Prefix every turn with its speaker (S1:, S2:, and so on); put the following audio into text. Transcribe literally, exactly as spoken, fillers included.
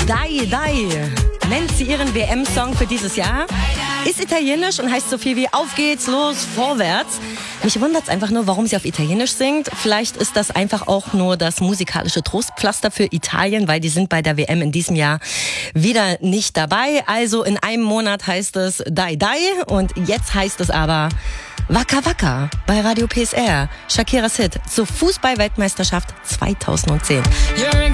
S1: Dai Dai nennt sie ihren W M-Song für dieses Jahr. Ist italienisch und heißt so viel wie Auf geht's, los, vorwärts. Mich wundert's einfach nur, warum sie auf Italienisch singt. Vielleicht ist das einfach auch nur das musikalische Trostpflaster für Italien, weil die sind bei der W M in diesem Jahr wieder nicht dabei. Also in einem Monat heißt es Dai Dai und jetzt heißt es aber Waka Waka bei Radio P S R. Shakiras Hit zur Fußball-Weltmeisterschaft zweitausendzehn.